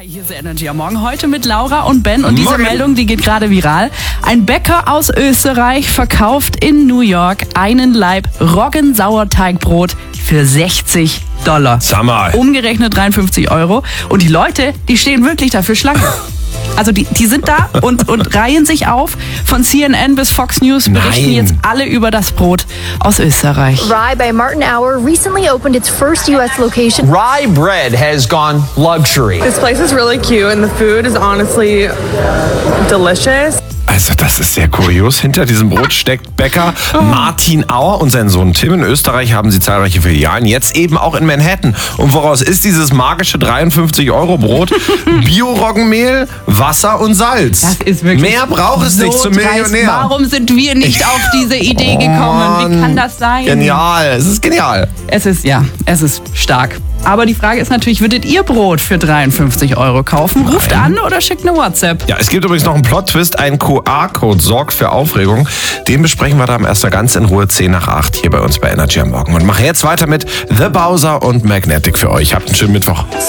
Hier ist Energy am Morgen. Heute mit Laura und Ben. Und diese Morgen. Meldung, die geht gerade viral. Ein Bäcker aus Österreich verkauft in New York einen Laib Roggensauerteigbrot für $60. Sag mal. Umgerechnet 53 Euro. Und die Leute, die stehen wirklich dafür Schlange. Also die sind da und reihen sich auf. Von CNN bis Fox News berichten Nein. jetzt alle über das Brot aus Österreich. Rye by Martin Hour recently opened its first U.S. location. Rye bread has gone luxury. This place is really cute and the food is honestly delicious. Also das ist sehr kurios. Hinter diesem Brot steckt Bäcker Martin Auer und sein Sohn Tim. In Österreich haben sie zahlreiche Filialen, jetzt eben auch in Manhattan. Und woraus ist dieses magische 53-Euro-Brot? Bio-Roggenmehl, Wasser und Salz. Das ist wirklich Mehr braucht es nicht zum dreist. Millionär. Warum sind wir nicht auf diese Idee gekommen? Wie kann das sein? Genial, es ist genial. Es ist stark. Aber die Frage ist natürlich, würdet ihr Brot für 53 Euro kaufen? Ruft an oder schickt eine WhatsApp. Ja, es gibt übrigens noch einen Plot-Twist. Ein QR-Code sorgt für Aufregung. Den besprechen wir dann erst ganz in Ruhe 10 nach 8 hier bei uns bei Energy am Morgen. Und machen jetzt weiter mit The Bowser und Magnetic für euch. Habt einen schönen Mittwoch.